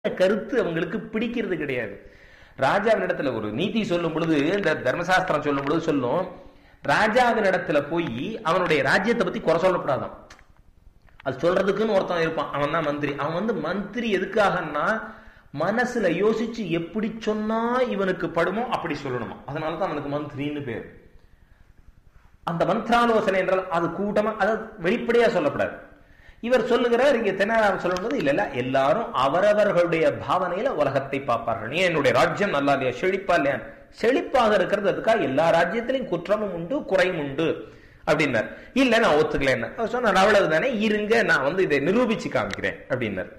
கருத்து அவங்களுக்கு பிடிக்கிறது கிடையாது. ராஜாவினிடத்துல ஒரு நீதி சொல்லும் பொழுது, இந்த தர்மசாஸ்திரம் சொல்லும் பொழுது சொல்லும், ராஜாவினிடத்துல போய் அவனுடைய ராஜ்யத்தை பத்தி குறை சொல்லப்படாதான். அது சொல்றதுக்குன்னு ஒருத்தன் இருப்பான், அவன் தான் மந்திரி. அவன் மந்திரி எதுக்காகன்னா மனசுல யோசிச்சு எப்படி சொன்னா இவனுக்கு படுமோ அப்படி சொல்லணுமா. அதனாலதான் அவனுக்கு மந்திரின்னு பேர். அந்த மந்திராலோசனை என்றால் அது கூட்டமா, அதாவது வெளிப்படையா சொல்லப்படாது. இவர் சொல்லுகிறார் இங்க தென்னாலிராமன் சொல்லும்போது, இல்ல எல்லாரும் அவரவர்களுடைய பாவனையில உலகத்தை பார்ப்பார்கள். ஏன் என்னுடைய ராஜ்யம் நல்லா இல்லையா, செழிப்பா இல்லையா? செழிப்பாக இருக்கிறது அதுக்காக எல்லா ராஜ்யத்திலையும் குற்றமும் உண்டு குறையும் உண்டு அப்படின்னார். இல்ல நான் ஒத்துக்கல. என்ன சொன்னார், அவ்வளவுதானே, இருங்க நான் இதை நிரூபிச்சு காமிக்கிறேன் அப்படின்னார்.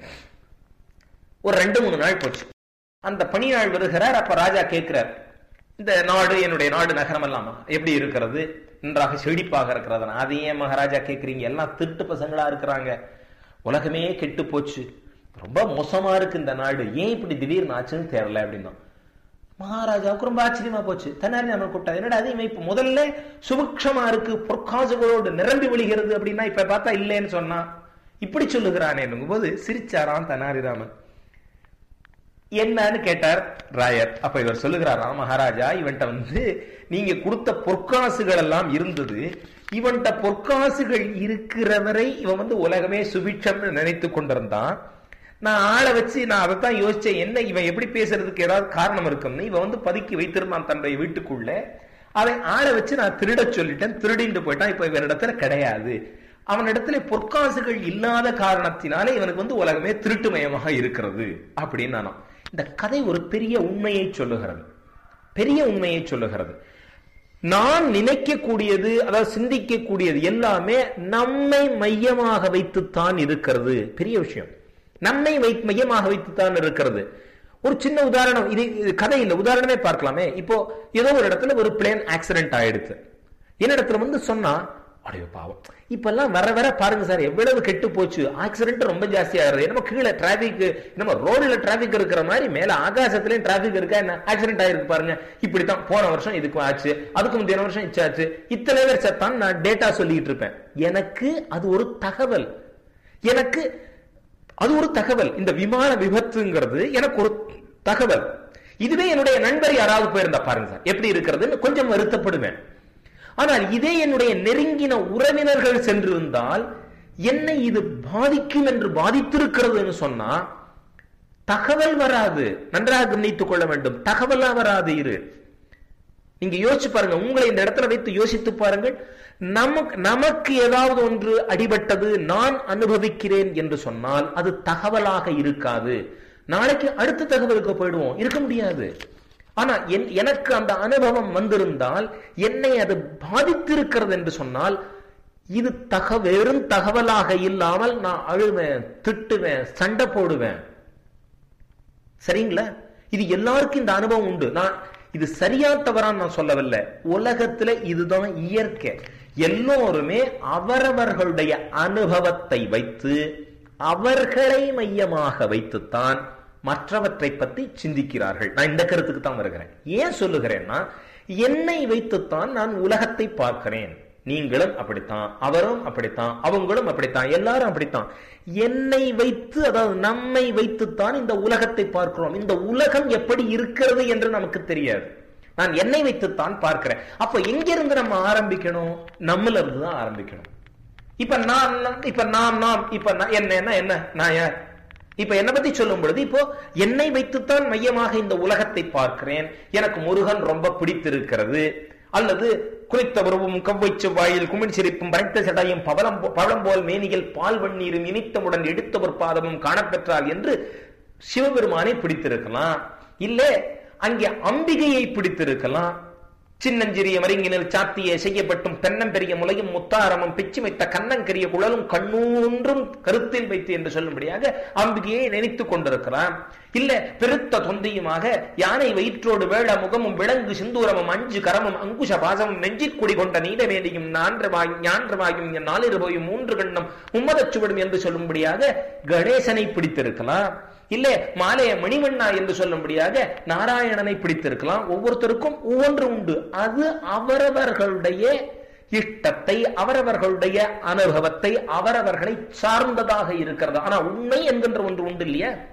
ஒரு 2-3 நாள் போச்சு. அந்த பணி நாள் வருகிறார். அப்ப ராஜா கேட்கிறார், இந்த நாடு என்னுடைய நாடு நகரம் எல்லாமா எப்படி இருக்கிறது, நன்றாக செழிப்பாக இருக்கிறது. அது ஏன் மகாராஜா கேட்கிறீங்க, எல்லாம் திருட்டு பசங்களா இருக்கிறாங்க, உலகமே கெட்டு போச்சு, ரொம்ப மோசமா இருக்கு இந்த நாடு, ஏன் இப்படி திடீர்னு ஆச்சுன்னு தெரியல அப்படின்னா மகாராஜாவுக்கு ரொம்ப ஆச்சரியமா போச்சு. தென்னாலிராமன் கூப்பிட்டா, என்னடா அது இவன் இப்ப முதல்ல சுபிக்ஷமா இருக்கு, பொற்காசுகளோடு நிரம்பி விழுகிறது அப்படின்னா இப்ப பார்த்தா இல்லைன்னு சொன்னா இப்படி சொல்லுகிறானே போது சிரிச்சாராம் தென்னாலிராமன். என்னன்னு கேட்டார் ராயர். அப்ப இவர் சொல்லுகிறாராம், மகாராஜா இவன்ட்ட நீங்க கொடுத்த பொற்காசுகள் எல்லாம் இருந்தது, இவன்ட்ட பொற்காசுகள் இருக்கிறவரை இவன் உலகமே சுபிட்சம்னு நினைத்து கொண்டிருந்தான். நான் ஆளை வச்சு நான் அதைத்தான் யோசிச்சேன், என்ன இவன் எப்படி பேசுறதுக்கு ஏதாவது காரணம் இருக்கும்னு. இவன் பதுக்கி வைத்திருந்தான் தன்னுடைய வீட்டுக்குள்ள, அவன் ஆளை வச்சு நான் திருட சொல்லிட்டேன், திருடிட்டு போயிட்டான். இப்ப இவனிடத்துல கிடையாது, அவனிடத்துல பொற்காசுகள் இல்லாத காரணத்தினாலே இவனுக்கு உலகமே திருட்டுமயமாக இருக்கிறது அப்படின்னு நானும். இந்த கதை ஒரு பெரிய உண்மையை சொல்லுகிறது, பெரிய உண்மையை சொல்லுகிறது. நான் நினைக்கக்கூடியது, அதாவது சிந்திக்கக்கூடியது எல்லாமே நம்மை மையமாக வைத்துத்தான் இருக்கிறது. பெரிய விஷயம், நம்மை மையமாக வைத்துத்தான் இருக்கிறது. ஒரு சின்ன உதாரணம், இது கதை இல்லை, உதாரணமே பார்க்கலாமே. இப்போ ஏதோ ஒரு இடத்துல ஒரு பிளேன் ஆக்சிடென்ட் ஆயிடுச்சு. என்னிடத்துல சொன்னா, அடையோ பாவம், இப்ப எல்லாம் வர வர பாருங்க சார் எவ்வளவு கெட்டு போச்சு, ஆக்சிடென்ட் ரொம்ப ஜாஸ்தி ஆகுது, என்னமோ கீழே டிராபிக், நம்ம ரோடுல டிராபிக் இருக்கிற மாதிரி மேல ஆகாசத்திலயும் டிராபிக் இருக்கா என்ன, ஆக்சிடென்ட் ஆயிருக்கு பாருங்க. இப்படித்தான் போன வருஷம் இதுக்கு ஆச்சு, அதுக்கு முந்தின வருஷம் இச்சாச்சு, இத்தனை பேர் சத்தான் நான் டேட்டா சொல்லிட்டு இருப்பேன். எனக்கு அது ஒரு தகவல், எனக்கு அது ஒரு தகவல். இந்த விமான விபத்துங்கிறது எனக்கு ஒரு தகவல். இதுவே என்னுடைய நண்பர் யாராவது போயிருந்தா பாருங்க சார் எப்படி இருக்கிறதுன்னு கொஞ்சம் வருத்தப்படுவேன். ஆனால் இதே என்னுடைய நெருங்கின உறவினர்கள் சென்றிருந்தால் என்னை இது பாதிக்கும் என்று பாதித்திருக்கிறதுன்னு சொன்னா தகவல் வராது. நன்றாக கவனித்துக் கொள்ள வேண்டும், தகவலா வராது. நீங்க யோசிச்சு பாருங்க, உங்களை இந்த இடத்துல வைத்து யோசித்து பாருங்கள். நமக்கு ஏதாவது ஒன்று அடிபட்டது, நான் அனுபவிக்கிறேன் என்று சொன்னால் அது தகவலாக இருக்காது. நாளைக்கு அடுத்த தகவலுக்கு போயிடுவோம், இருக்க முடியாது. ஆனா எனக்கு அந்த அனுபவம் வந்திருந்தால், என்னை அது பாதித்திருக்கிறது என்று சொன்னால், இது வெறும் தகவலாக இல்லாமல் நான் அழுவேன், திட்டுவேன், சண்டை போடுவேன். சரிங்களா? இது எல்லாருக்கும் இந்த அனுபவம் உண்டு. நான் இது சரியா தவறான்னு நான் சொல்லவில்லை, உலகத்துல இதுதான் இயற்கை. எல்லோருமே அவரவர்களுடைய அனுபவத்தை வைத்து அவர்களை மையமாக வைத்துத்தான் மற்றவற்றை பற்றி சிந்திக்கிறார்கள். நான் இந்த கருத்துக்கு தான் வருகிறேன். ஏன் சொல்லுகிறேன்னா, என்னை வைத்துத்தான் நான் உலகத்தை பார்க்கிறேன். நீங்களும் அப்படித்தான், அவரும் அப்படித்தான், அவங்களும் அப்படித்தான், எல்லாரும் அப்படித்தான். என்னை வைத்து, அதாவது நம்மை வைத்துத்தான் இந்த உலகத்தை பார்க்கிறோம். இந்த உலகம் எப்படி இருக்கிறது என்று நமக்கு தெரியாது. நான் என்னை வைத்துத்தான் பார்க்கிறேன். அப்ப எங்கிருந்து நம்ம ஆரம்பிக்கணும்? நம்மள இருந்து தான் ஆரம்பிக்கணும். இப்ப என்ன நான் யார்? இப்ப என்னை பத்தி சொல்லும் பொழுது, இப்போ என்னை வைத்துத்தான் மையமாக இந்த உலகத்தை பார்க்கிறேன். எனக்கு முருகன் ரொம்ப பிடித்திருக்கிறது, அல்லது குறித்த உருவும் கவ்வை செவ்வாயில் குமிழ் சிரிப்பும் படைத்த சடையும் பவளம் போல் மேனியில் பால் வண்ணீரும் இனித்தமுடன் எடுத்தவர் பாதமும் காணப்பெற்றால் என்று சிவபெருமானை பிடித்திருக்கலாம். இல்ல அங்கே அம்பிகையை பிடித்திருக்கலாம். சின்னஞ்சிறிய மருங்கினில் சாத்திய செய்யப்பட்டும் தென்னம்பெரிய முலையும் முத்தாரமும் பிச்சு வைத்த கண்ணங்கரிய குழலும் கண்ணூன்றும் கருத்தில் வைத்து என்று சொல்லும்படியாக அம்பிகையை நினைத்துக் கொண்டிருக்கிறான். இல்ல பெருத்த தொந்தையுமாக யானை வயிற்றோடு வேள முகமும் விலங்கு சிந்தூரமும் 5 கரமும் அங்குஷ பாசமும் நெஞ்சிற்குடி கொண்ட நீடமேடியும் ஞான்றவாயும் 4 போயும் 3 கண்ணும் மும்மதச்சுவடும் என்று சொல்லும்படியாக கணேசனை பிடித்திருக்கலாம். இல்ல மாலைய மணிவண்ணா என்று சொல்லும்படியாக நாராயணனை பிடித்திருக்கலாம். ஒவ்வொருத்தருக்கும் ஒவ்வொன்று உண்டு. அது அவரவர்களுடைய இஷ்டத்தை, அவரவர்களுடைய அனுபவத்தை, அவரவர்களை சார்ந்ததாக இருக்கிறது. ஆனா உண்மை என்கின்ற ஒன்று உண்டு இல்லையா?